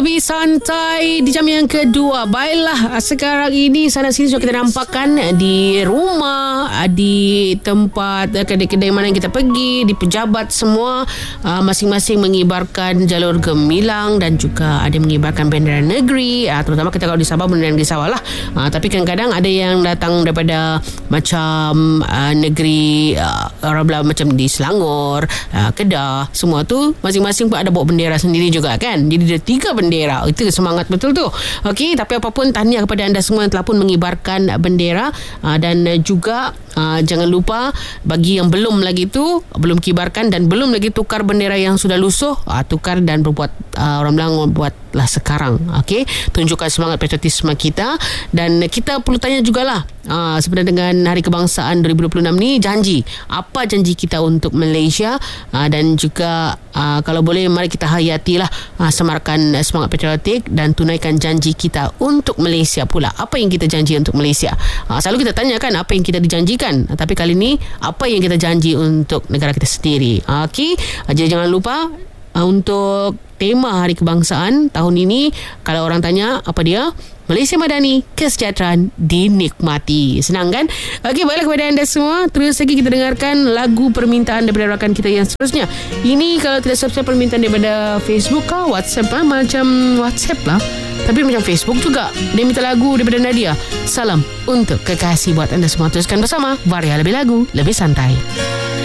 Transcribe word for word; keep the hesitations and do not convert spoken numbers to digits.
Lebih santai di jam yang kedua. Baiklah, sekarang ini sana sini sudah kita nampakkan di rumah, di tempat kedai-kedai mana yang kita pergi, di pejabat semua, uh, masing-masing mengibarkan jalur gemilang dan juga ada mengibarkan bendera negeri, uh, terutama kita kalau di Sabah bendera negeri Sabah lah. Uh, tapi kadang-kadang ada yang datang daripada macam uh, negeri uh, orang belah macam di Selangor, uh, Kedah, semua tu masing-masing pun ada bawa bendera sendiri juga kan. Jadi ada tiga bendera. Itu semangat betul tu. Okey, tapi apapun tahniah kepada anda semua yang telah pun mengibarkan bendera, uh, dan juga uh, jangan lupa bagi yang belum lagi tu, belum kibarkan dan belum lagi tukar bendera yang sudah lusuh, uh, tukar dan berbuat, uh, orang bilang buatlah sekarang. Okey, tunjukkan semangat patriotisme kita. Dan kita perlu tanya jugalah, uh, sebenarnya dengan Hari Kebangsaan dua ribu dua puluh enam ni, janji apa janji kita untuk Malaysia, uh, dan juga uh, kalau boleh mari kita hayatilah, uh, semarkan semangat patriotik dan tunaikan janji kita untuk Malaysia pula. Apa yang kita janji untuk Malaysia? Uh, selalu kita tanyakan apa yang kita dijanjikan, uh, tapi kali ni apa yang kita janji untuk negara kita sendiri. Uh, Okey, uh, jadi jangan lupa uh, untuk tema Hari Kebangsaan tahun ini, kalau orang tanya apa dia? Malaysia Madani, kesejahteraan dinikmati. Senang kan? Okey, baiklah kepada anda semua, terus lagi kita dengarkan lagu permintaan daripada rakan kita yang seterusnya. Ini kalau tidak subscribe permintaan daripada Facebook kah, WhatsApp lah, macam WhatsApp lah, tapi macam Facebook juga. Dia minta lagu daripada Nadia. Salam untuk kekasih buat anda semua. Teruskan bersama Varia Lebih Lagu, Lebih Santai.